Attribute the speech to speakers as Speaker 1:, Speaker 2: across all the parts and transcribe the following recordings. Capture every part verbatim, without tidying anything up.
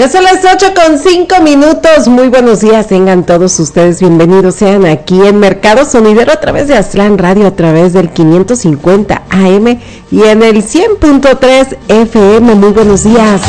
Speaker 1: Ya son las ocho con cinco minutos, muy buenos días, tengan todos ustedes bienvenidos, sean aquí en Mercado Sonidero a través de Aztlán Radio, a través del quinientos cincuenta A M y en el cien punto tres F M, muy buenos días.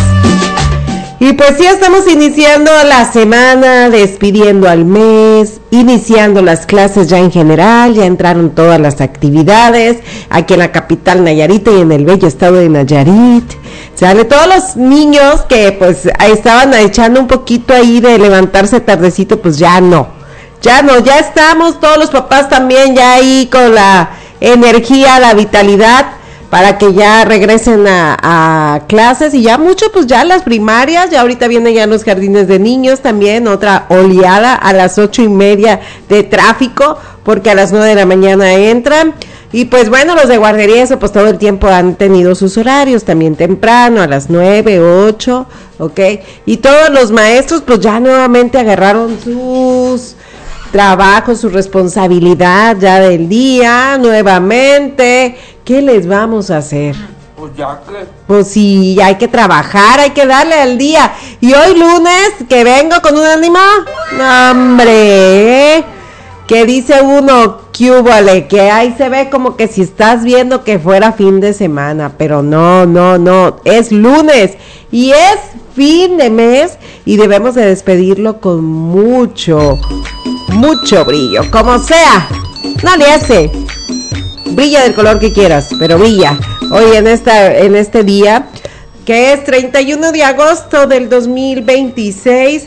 Speaker 1: Y pues sí, estamos iniciando la semana, despidiendo al mes, iniciando las clases ya en general, ya entraron todas las actividades, aquí en la capital Nayarita y en el bello estado de Nayarit. Sale todos los niños que pues ahí estaban echando un poquito ahí de levantarse tardecito, pues ya no, ya no, ya estamos todos los papás también ya ahí con la energía, la vitalidad, para que ya regresen a, a clases, y ya mucho, pues ya las primarias, ya ahorita vienen ya los jardines de niños también, otra oleada a las ocho y media de tráfico, porque a las nueve de la mañana entran, y pues bueno, los de guardería, eso pues todo el tiempo han tenido sus horarios, también temprano, a las nueve, ocho, ok, y todos los maestros pues ya nuevamente agarraron sus trabajos, su responsabilidad ya del día, nuevamente. ¿Qué les vamos a hacer?
Speaker 2: Pues ya que...
Speaker 1: Pues sí, hay que trabajar, hay que darle al día. Y hoy lunes, que vengo con un ánimo, no, hombre, ¿eh? Que dice uno, ¿qué húbole? Que ahí se ve como que si estás viendo que fuera fin de semana, pero no, no, no, es lunes y es fin de mes y debemos de despedirlo con mucho, mucho brillo, como sea, no le hace. Brilla del color que quieras, pero brilla. Hoy en esta en este día, que es treinta y uno de agosto del dos mil veintiséis,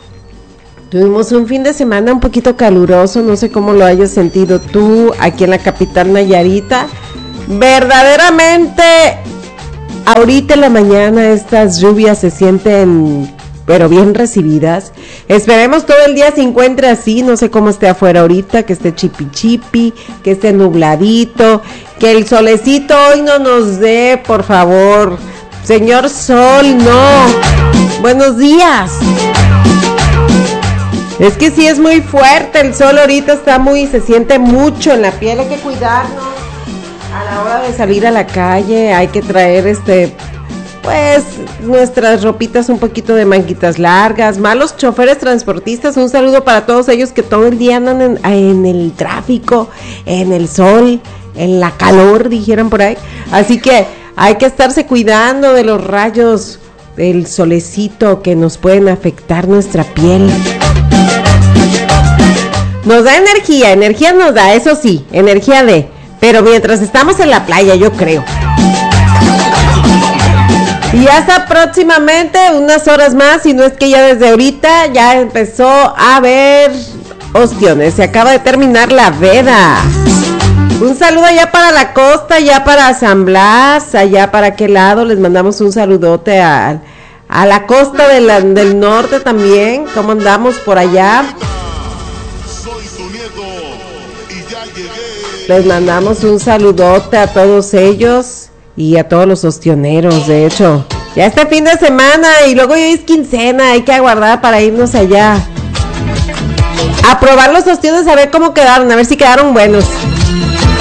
Speaker 1: tuvimos un fin de semana un poquito caluroso, no sé cómo lo hayas sentido tú aquí en la capital Nayarita. Verdaderamente, ahorita en la mañana estas lluvias se sienten pero bien recibidas. Esperemos todo el día se encuentre así, no sé cómo esté afuera ahorita, que esté chipi chipi, que esté nubladito, que el solecito hoy no nos dé, por favor, señor sol, no. Buenos días. Es que sí es muy fuerte el sol ahorita, está muy, se siente mucho en la piel, hay que cuidarnos a la hora de salir a la calle, hay que traer este... pues nuestras ropitas un poquito de manguitas largas, malos choferes transportistas, un saludo para todos ellos que todo el día andan en, en el tráfico, en el sol, en la calor, dijeron por ahí, así que hay que estarse cuidando de los rayos del solecito que nos pueden afectar nuestra piel. Nos da energía, energía nos da, eso sí, energía de, pero mientras estamos en la playa, yo creo. Y hasta próximamente, unas horas más, si no es que ya desde ahorita ya empezó a haber ostiones. Se acaba de terminar la veda. Un saludo allá para la costa, allá para San Blas, allá para aquel lado. Les mandamos un saludote a, a la costa de la, del norte también. ¿Cómo andamos por allá?
Speaker 3: Soy su nieto y ya llegué.
Speaker 1: Les mandamos un saludote a todos ellos. Y a todos los ostioneros, de hecho, ya este fin de semana y luego ya es quincena, hay que aguardar para irnos allá a probar los ostiones, a ver cómo quedaron, a ver si quedaron buenos.